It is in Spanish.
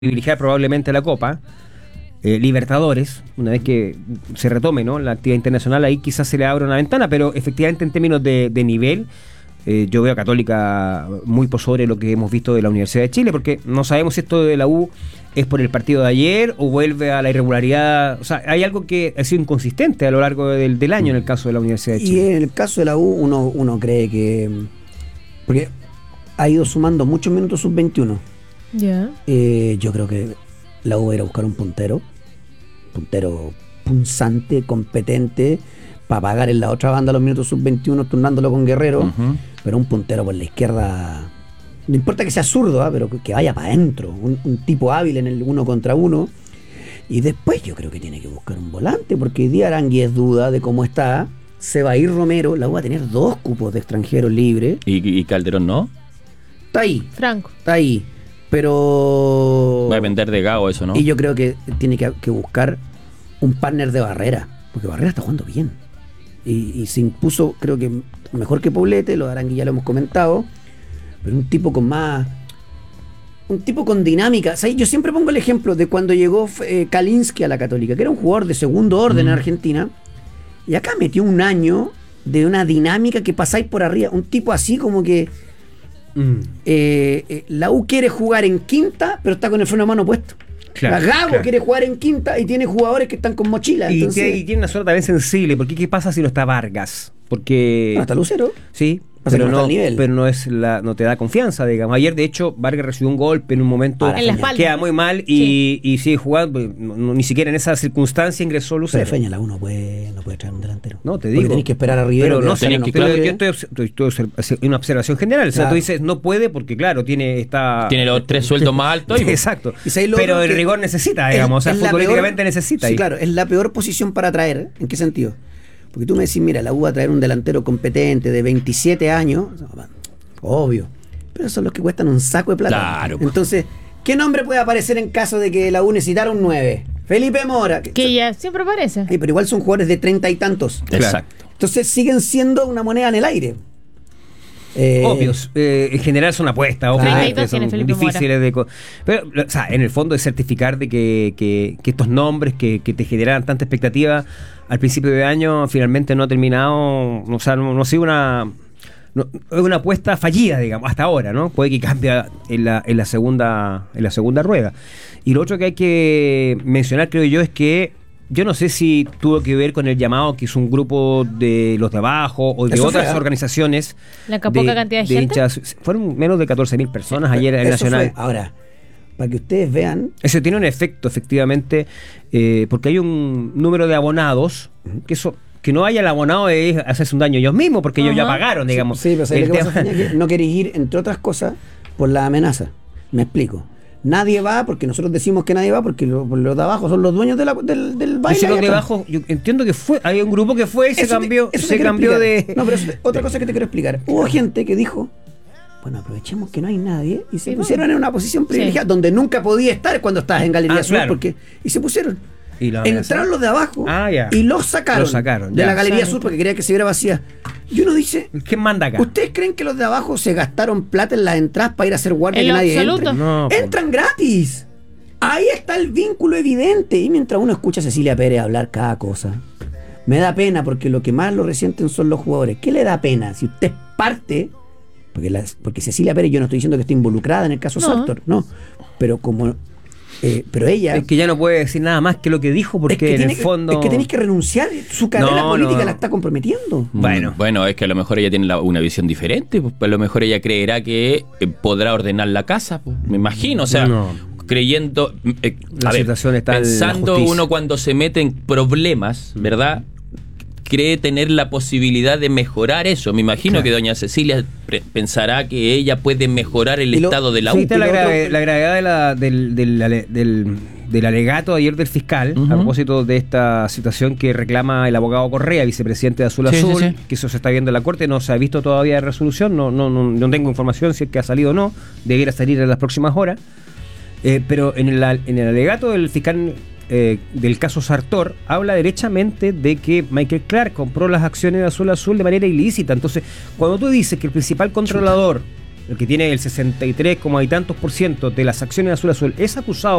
privilegiar probablemente la Copa Libertadores, una vez que se retome, ¿no?, la actividad internacional, ahí quizás se le abra una ventana, pero efectivamente en términos de nivel, yo veo a Católica muy por sobre lo que hemos visto de la Universidad de Chile, porque no sabemos si esto de la U es por el partido de ayer o vuelve a la irregularidad. O sea, hay algo que ha sido inconsistente a lo largo del año en el caso de la Universidad de Chile. Y en el caso de la U uno cree que, porque ha ido sumando muchos minutos sub-21. Yo creo que la U va a ir a buscar un puntero punzante, competente, para pagar en la otra banda los minutos sub-21 turnándolo con Guerrero, pero un puntero por la izquierda, no importa que sea zurdo, pero que vaya para adentro, un tipo hábil en el 1 contra 1. Y después yo creo que tiene que buscar un volante, porque hoy día Arangui es duda de cómo está, se va a ir Romero, la U va a tener 2 cupos de extranjeros libres. ¿Y Calderón no? Está ahí. Franco. Está ahí. Pero va a depender de Gago eso, ¿no? Y yo creo que tiene que buscar un partner de Barrera, porque Barrera está jugando bien y se impuso, creo que mejor que Poblete, lo de Arangui ya lo hemos comentado, pero un tipo con dinámica. ¿Sabes? Yo siempre pongo el ejemplo de cuando llegó Kalinski a la Católica, que era un jugador de segundo orden en Argentina, y acá metió un año de una dinámica que pasáis por arriba, un tipo así como que la U quiere jugar en quinta, pero está con el freno a mano puesto. Gago quiere jugar en quinta y tiene jugadores que están con mochila. Y entonces... tiene una suerte también sensible, porque ¿qué pasa si no está Vargas? Porque está Lucero. Sí, pero no es no te da confianza, digamos. Ayer, de hecho, Vargas recibió un golpe en un momento en la espalda. Queda muy mal y sigue jugando. Ni siquiera en esa circunstancia ingresó Lucero. Pero Feña, la U no puede traer un delantero. No, te digo. Tenés que esperar a Rivero. Pero no sé, yo estoy una observación general. O sea, tú dices, no puede porque, claro, tiene los 3 sueldos más altos. Exacto. Pero el rigor necesita, digamos. O sea, futbolísticamente necesita. Sí, claro, es la peor posición para traer. ¿En qué sentido? Porque tú me decís, mira, la U va a traer un delantero competente de 27 años, obvio, pero son los que cuestan un saco de plata. Claro. Entonces, ¿qué nombre puede aparecer en caso de que la U necesitara un 9? Felipe Mora. Que ya siempre aparece. Pero igual son jugadores de 30 y tantos. Exacto. Entonces siguen siendo una moneda en el aire. Obvios, en general son apuestas, obviamente, son difíciles de... Pero, o sea, en el fondo es certificar de que estos nombres que te generan tanta expectativa al principio de año finalmente no ha terminado, o sea, no ha sido una apuesta fallida, digamos, hasta ahora, ¿no? Puede que cambie en la segunda rueda. Y lo otro que hay que mencionar, creo yo, es que yo no sé si tuvo que ver con el llamado que hizo un grupo de los de abajo o de otras organizaciones. La poca cantidad de gente. Hinchas, fueron menos de 14.000 personas ayer en el Nacional. Ahora, para que ustedes vean. Eso tiene un efecto, efectivamente, porque hay un número de abonados, que no haya el abonado es hacerse un daño ellos mismos, porque ellos ya pagaron, digamos. Sí, pero lo que pasa es que no querés ir, entre otras cosas, por la amenaza. Me explico. Nadie va porque nosotros decimos que nadie va porque los de abajo son los dueños del baile. Si los de abajo, yo entiendo que hay un grupo que fue y se cambió de... No, pero otra cosa que te quiero explicar. Hubo gente que dijo, bueno, aprovechemos que no hay nadie y se pusieron en una posición privilegiada donde nunca podía estar cuando estabas en Galería Sur, claro. y se pusieron. Entraron los de abajo y los sacaron de la Galería Sur porque quería que se viera vacía. Y uno dice, ¿quién manda acá? ¿Ustedes creen que los de abajo se gastaron plata en las entradas para ir a hacer guardia que nadie entre? No, entran gratis. Ahí está el vínculo evidente. Y mientras uno escucha a Cecilia Pérez hablar cada cosa, me da pena porque lo que más lo resienten son los jugadores. ¿Qué le da pena? Si usted es parte, porque Cecilia Pérez, yo no estoy diciendo que esté involucrada en el caso Sartor, no, pero como... pero ella... Es que ya no puede decir nada más que lo que dijo porque en el fondo... Es que tenéis que renunciar, su carrera política la está comprometiendo. Bueno, es que a lo mejor ella tiene una visión diferente, pues a lo mejor ella creerá que podrá ordenar la casa, pues, me imagino, o sea... creyendo... la situación está pensando uno cuando se mete en problemas, ¿verdad?, cree tener la posibilidad de mejorar eso. Me imagino que doña Cecilia pensará que ella puede mejorar el estado de la U. Sí, está la gravedad del alegato de ayer del fiscal, a propósito de esta situación que reclama el abogado Correa, vicepresidente de Azul Azul, que eso se está viendo en la Corte, no se ha visto todavía resolución, no tengo información si es que ha salido o no, debiera salir en las próximas horas, pero en el alegato del fiscal del caso Sartor habla derechamente de que Michael Clark compró las acciones de Azul Azul de manera ilícita. Entonces, cuando tú dices que el principal controlador el que tiene el 63, y tantos % de las acciones de Azul Azul, es acusado